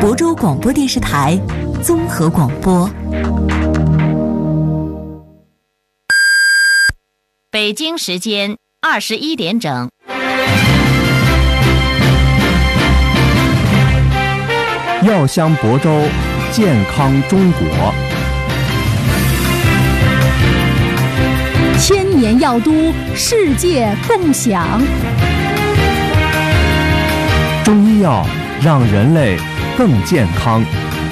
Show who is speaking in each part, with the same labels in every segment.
Speaker 1: 亳州广播电视台综合广播。
Speaker 2: 北京时间21点整。
Speaker 3: 药香亳州，健康中国。
Speaker 4: 千年药都，世界共享。
Speaker 3: 中医药让人类更健康。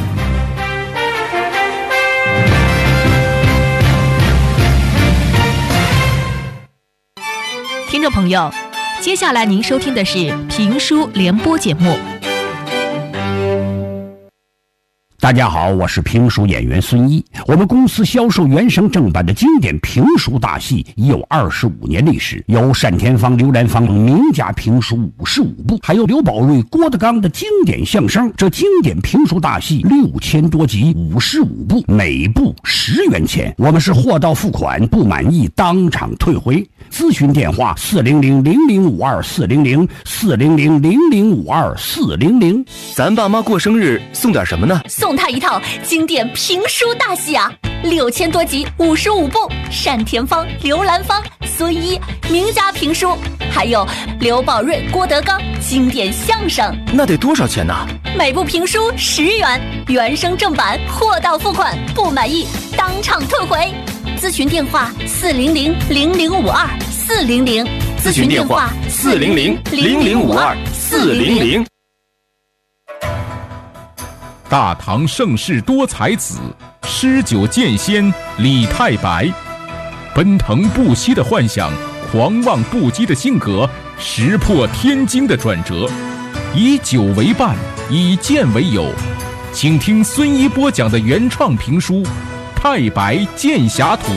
Speaker 5: 听众朋友，接下来您收听的是评书联播节目。
Speaker 6: 大家好，我是评书演员孙一。我们公司销售原声正版的经典评书大戏已有25年历史，有单田芳、刘兰芳名家评书55部，还有刘宝瑞、郭德纲的经典相声。这经典评书大戏6000多集，55部，每部10元钱。我们是货到付款，不满意当场退回。咨询电话400-0052-400，400-0052-400。
Speaker 7: 咱爸妈过生日送点什么呢？
Speaker 8: 送他一套经典评书大戏啊，6000多集，55部，单田芳、刘兰芳、孙一名家评书，还有刘宝瑞、郭德纲经典相声。
Speaker 7: 那得多少钱呢？
Speaker 8: 每部评书10元，原声正版，货到付款，不满意当场退回。咨询电话400-0052-400，
Speaker 7: 咨询电话400-0052-400。
Speaker 9: 大唐盛世多才子，诗酒剑仙李太白，奔腾不息的幻想，狂妄不羁的性格，石破天惊的转折，以酒为伴，以剑为友。请听孙一播讲的原创评书《太白剑侠图》。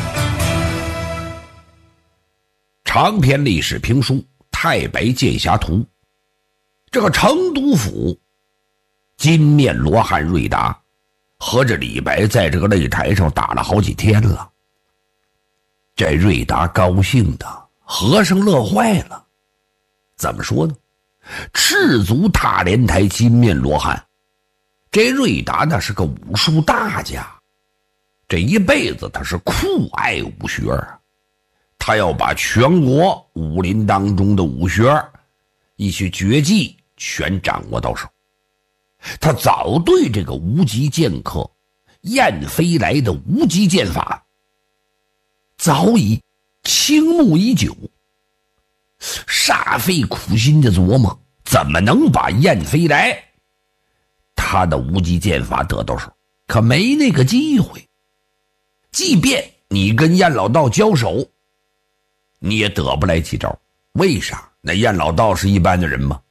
Speaker 6: 长篇历史评书《太白剑侠图》。这个成都府金面罗汉瑞达和这李白在这个擂台上打了好几天了。这瑞达高兴的和尚乐坏了。怎么说呢？赤足踏莲台，金面罗汉。这瑞达那是个武术大家，这一辈子他是酷爱武学，他要把全国武林当中的武学一些绝技全掌握到手。他早对这个无极剑客燕飞来的无极剑法早已倾慕已久，煞费苦心的琢磨怎么能把燕飞来他的无极剑法得到手，可没那个机会。即便你跟燕老道交手，你也得不来几招。为啥？那燕老道是一般的人吗？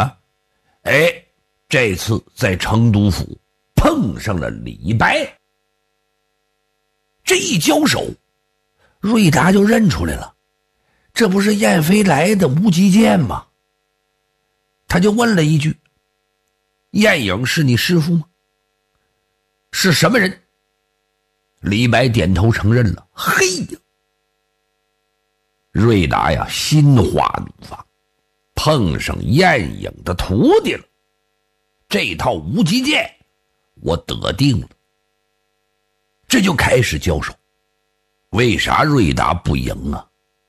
Speaker 6: 这次在成都府碰上了李白，这一交手，瑞达就认出来了，这不是燕飞来的无极剑吗？他就问了一句：燕影是你师父吗？是什么人？李白点头承认了。嘿呀，瑞达呀心花怒放，碰上燕影的徒弟了，这套无极剑我得定了。这就开始交手。为啥瑞达不赢啊？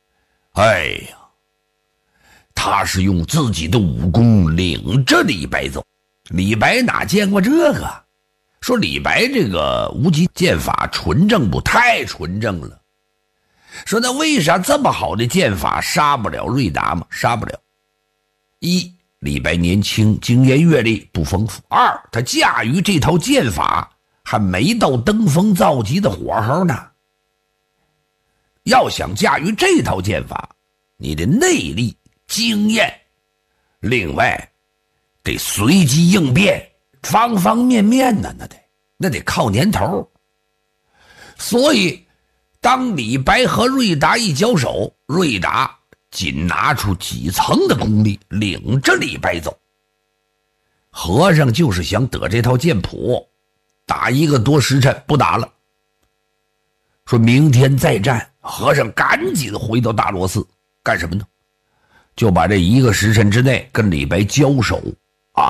Speaker 6: 他是用自己的武功领着李白走。李白哪见过这个？说李白这个无极剑法纯正不？太纯正了。说那为啥这么好的剑法杀不了瑞达吗？杀不了。一，李白年轻，经验阅历不丰富；二，他驾驭这套剑法还没到登峰造极的火候呢。要想驾驭这套剑法，你的内力、经验，另外得随机应变，方方面面呢，那得靠年头。所以当李白和瑞达一交手，瑞达仅拿出几层的功力领着李白走。和尚就是想得这套剑谱，打1个多时辰不打了，说明天再战。和尚赶紧回到大罗寺，干什么呢？就把这1个时辰之内跟李白交手啊，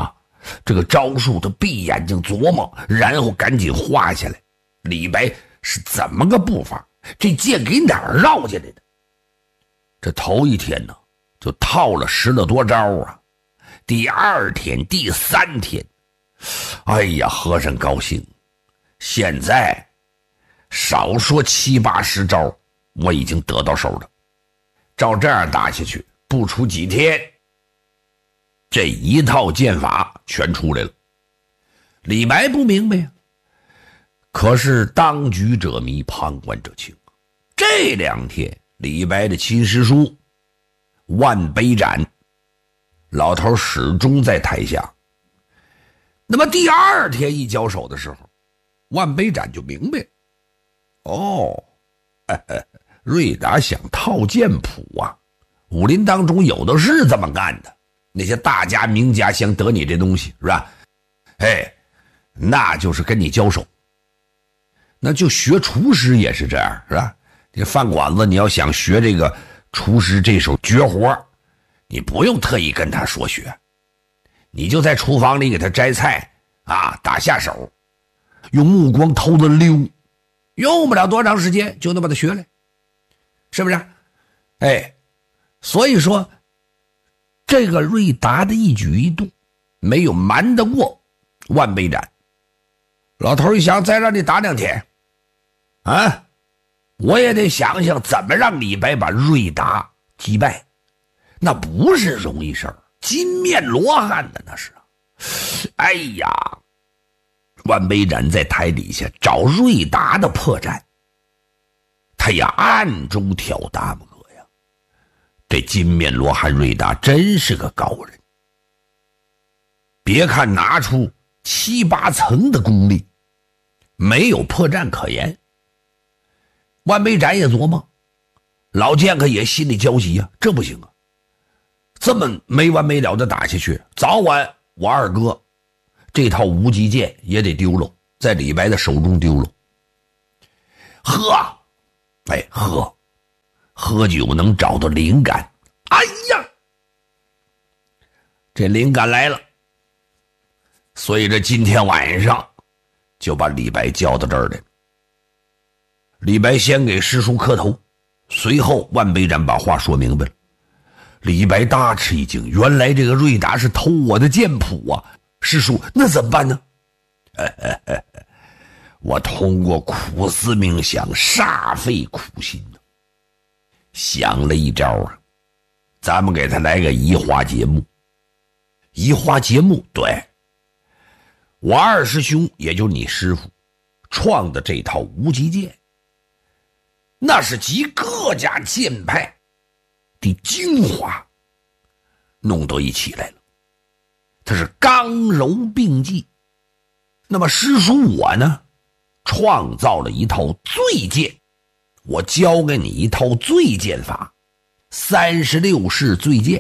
Speaker 6: 这个招数他闭眼睛琢磨，然后赶紧画下来。李白是怎么个步伐？这剑给哪儿绕进来的？这头一天呢，就套了10了多招啊。第2天、第3天，哎呀，和尚高兴。现在少说7、80招，我已经得到手了。照这样打下去，不出几天，这一套剑法全出来了。李白不明白呀，可是当局者迷，旁观者清。这2天，李白的亲师叔万杯斩，老头始终在台下。那么第2天一交手的时候，万杯斩就明白了，哦，瑞达想套剑谱啊，武林当中有的是这么干的，那些大家名家想得你这东西是吧？那就是跟你交手。那就学厨师也是这样是吧？这饭馆子你要想学这个厨师这手绝活，你不用特意跟他说学，你就在厨房里给他摘菜啊，打下手，用目光偷着溜，用不了多长时间就能把它学来，是不是？所以说这个瑞达的一举一动没有瞒得过万杯斩。老头一想，再让你打2天啊，我也得想想怎么让李白把瑞达击败，那不是容易事儿，金面罗汉的那是。哎呀，万杯斩在台底下找瑞达的破绽，他也暗中挑大拇哥呀。这金面罗汉瑞达真是个高人，别看拿出7、8层的功力，没有破绽可言。万杯斩也琢磨，老剑客也心里焦急啊，这不行啊，这么没完没了的打下去，早晚我二哥这套无极剑也得丢了，在李白的手中丢了。喝酒能找到灵感。哎呀，这灵感来了，所以这今天晚上就把李白叫到这儿来。李白先给师叔磕头，随后万杯斩把话说明白了。李白大吃一惊，原来这个瑞达是偷我的剑谱啊！师叔，那怎么办呢？我通过苦思冥想，煞费苦心，想了一招啊，咱们给他来个移花接木。移花接木，对，我二师兄也就是你师傅创的这套无极剑，那是集各家剑派的精华弄到一起来了，它是刚柔并济。那么师叔我呢，创造了一套醉剑，我教给你一套醉剑法，36式醉剑。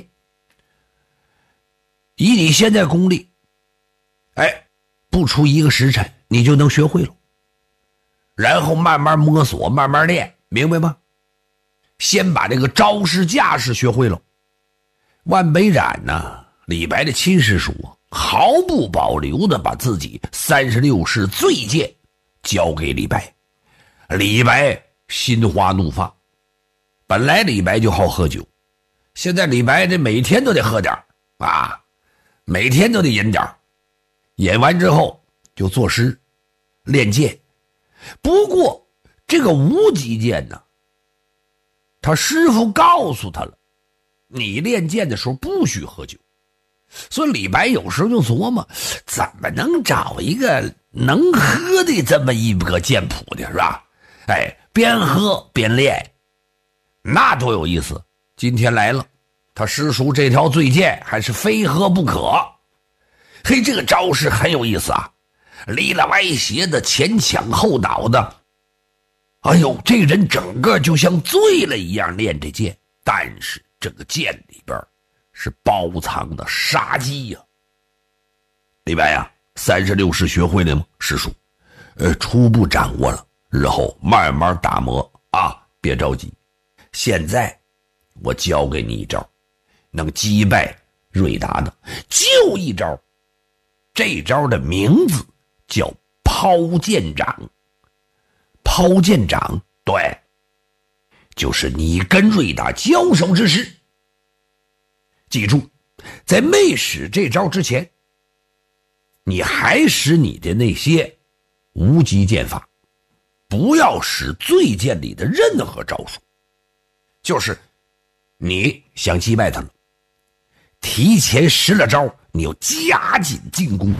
Speaker 6: 以你现在功力，不出1个时辰你就能学会了，然后慢慢摸索，慢慢练，明白吗？先把这个招式架势学会了。万杯斩呢，李白的亲师叔毫不保留的把自己36式醉剑交给李白。李白心花怒放，本来李白就好喝酒，现在李白这每天都得喝点啊，每天都得饮点，饮完之后就作诗练剑。不过这个无极剑呢，他师傅告诉他了，你练剑的时候不许喝酒。所以李白有时候就琢磨，怎么能找一个能喝的这么一个剑谱的，是吧？边喝边练，那多有意思。今天来了，他师叔这条醉剑还是非喝不可。这个招式很有意思啊，里了歪斜的，前抢后倒的。这人整个就像醉了一样练这剑，但是这个剑里边是包藏的杀机呀。李白呀，36式学会了吗？师叔，初步掌握了，日后慢慢打磨啊，别着急。现在我教给你一招，能击败瑞达的，就一招。 这招的名字叫抛剑掌。抛剑掌，对，就是你跟瑞达交手之时，记住，在没使这招之前，你还使你的那些无极剑法，不要使醉剑里的任何招数。就是你想击败他了，提前施了招，你要加紧进攻。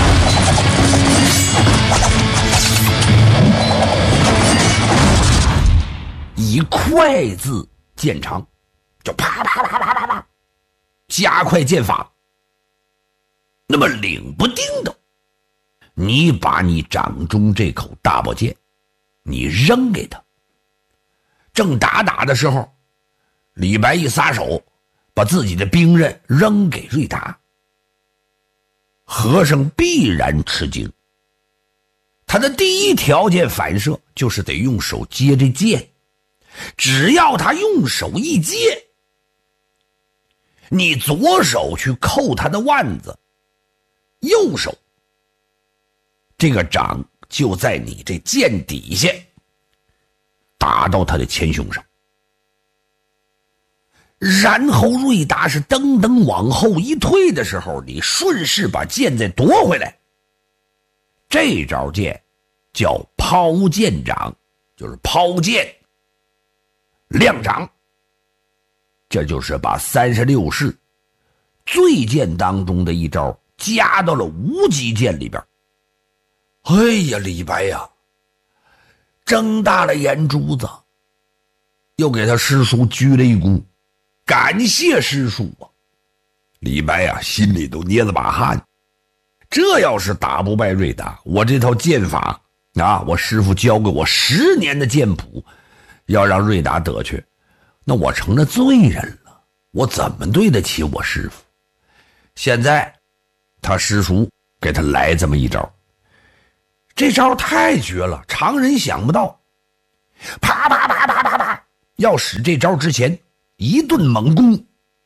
Speaker 6: 以快字见长，就啪啪啪啪啪啪，加快剑法。那么领不定的，你把你掌中这口大宝剑，你扔给他。正打的时候，李白一撒手，把自己的兵刃扔给瑞达。和尚必然吃惊，他的第一条件反射就是得用手接这剑。只要他用手一接，你左手去扣他的腕子，右手这个掌就在你这剑底下打到他的前胸上。然后瑞达是噔噔往后一退的时候，你顺势把剑再夺回来。这招剑叫抛剑掌，就是抛剑亮掌，这就是把36式醉剑当中的一招加到了无极剑里边。哎呀，李白呀，睁大了眼珠子，又给他师叔鞠了一躬，感谢师叔啊！李白呀，心里都捏了把汗。这要是打不败瑞达，我这套剑法啊，我师父教给我10年的剑谱，要让瑞达得去，那我成了罪人了，我怎么对得起我师父？现在他师叔给他来这么一招，这招太绝了，常人想不到。啪啪啪啪啪啪，要使这招之前一顿猛攻，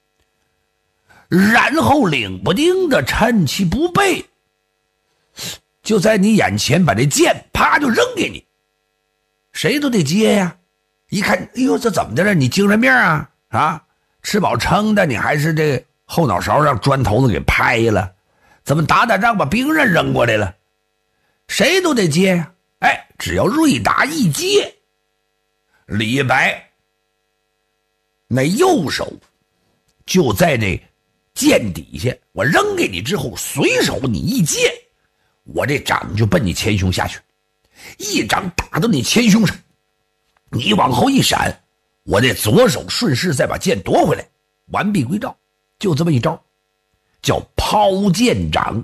Speaker 6: 然后领不丁的趁其不备，就在你眼前把这剑啪就扔给你，谁都得接呀。一看，哎呦，这怎么的了？你精神病啊？啊，吃饱撑的，你还是这后脑勺让砖头子给拍了？怎么打仗把兵刃扔过来了？谁都得接呀。哎，只要瑞达一接，李白那右手就在这剑底下，我扔给你之后，随手你一接，我这掌就奔你前胸下去，一掌打到你前胸上，你往后一闪，我这左手顺势再把剑夺回来，完璧归赵。就这么一招，叫抛剑掌。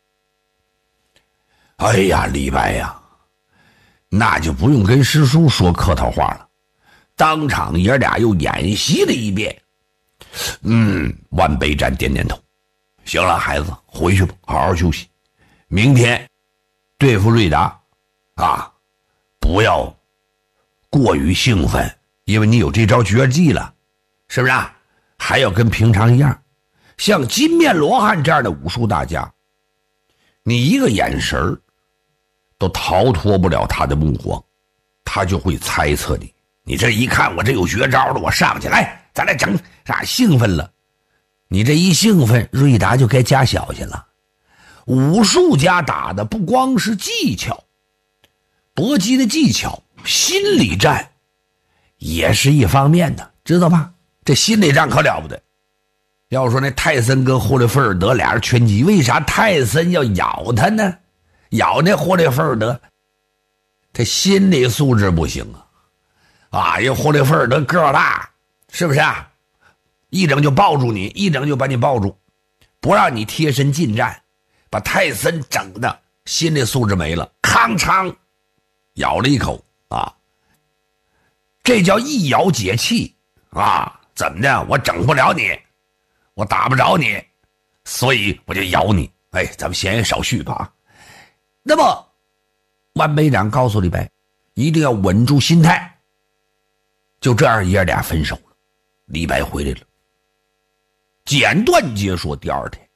Speaker 6: 哎呀，李白呀，那就不用跟师叔说客套话了，当场爷俩又演习了一遍。万杯战点点头，行了，孩子，回去吧，好好休息。明天对付瑞达啊，不要过于兴奋，因为你有这招绝技了，是不是啊？还要跟平常一样，像金面罗汉这样的武术大家，你一个眼神都逃脱不了他的目光，他就会猜测你。你这一看我这有绝招了，我上去来，咱来整，啥兴奋了？你这一兴奋，瑞达就该加小心了。武术家打的不光是技巧，搏击的技巧，心理战也是一方面的，知道吧？这心理战可了不得。要说那泰森跟霍利菲尔德俩人拳击，为啥泰森要咬他呢？咬那霍利菲尔德，他心理素质不行啊！因为霍利菲尔德个儿大，是不是啊？一整就抱住你，一整就把你抱住，不让你贴身近战，把泰森整的心理素质没了，吭嚓咬了一口啊！这叫一咬解气啊！怎么的？我整不了你，我打不着你，所以我就咬你。哎，咱们闲言少叙吧。那么万杯长告诉李白，一定要稳住心态。就这样爷俩分手了，李白回来了。简短截说，第二天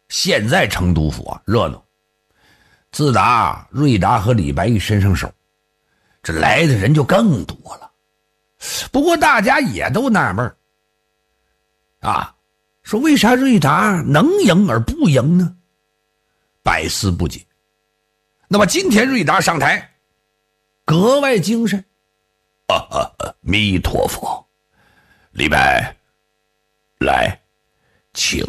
Speaker 6: 现在成都府啊热闹，自打瑞达和李白一伸上手，这来的人就更多了。不过大家也都纳闷啊，说为啥瑞达能赢而不赢呢？百思不解。那么今天瑞达上台格外精神，弥陀佛，李白来请。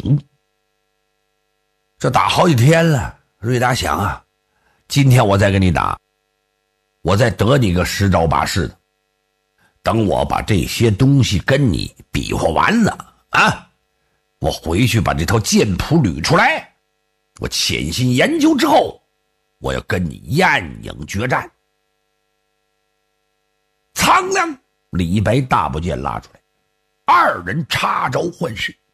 Speaker 6: 这打好几天了，瑞达想啊，今天我再跟你打，我再得你个10招8式的，等我把这些东西跟你比划完了啊，我回去把这套剑谱捋出来，我潜心研究之后，我要跟你雁影决战。苍凉，李白大步剑拉出来，二人插招换式。